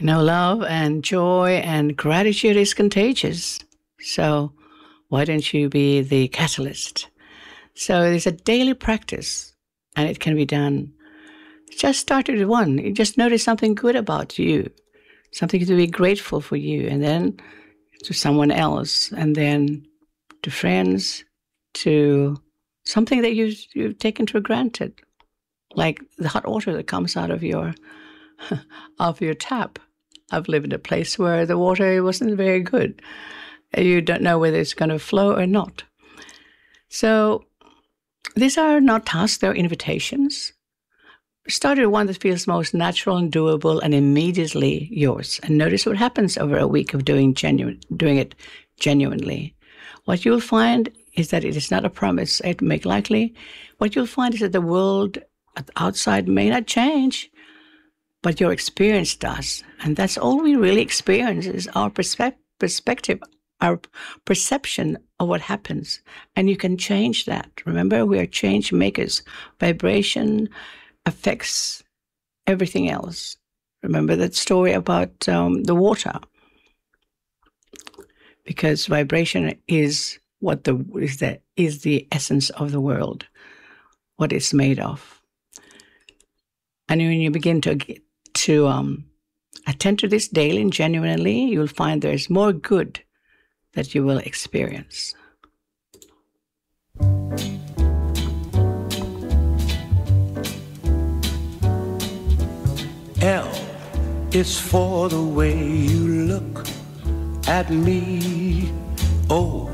Love and joy and gratitude is contagious. So why don't you be the catalyst? So there's a daily practice and it can be done. Just start with one. You just notice something good about you, something to be grateful for you, and then to someone else, and then to friends, to something that you've taken for granted, like the hot water that comes out of your tap. I've lived in a place where the water wasn't very good. You don't know whether it's going to flow or not. So these are not tasks, they're invitations. Start with one that feels most natural and doable and immediately yours. And notice what happens over a week of doing it genuinely. What you'll find is that it is not a promise to make likely. What you'll find is that the world outside may not change, but your experience does. And that's all we really experience is our perspective, our perception of what happens. And you can change that. Remember, we are change makers. Vibration affects everything else. Remember that story about the water, because vibration is what is the essence of the world, what it's made of. And when you begin to attend to this daily and genuinely, you'll find there's more good that you will experience. L is for the way you look at me. O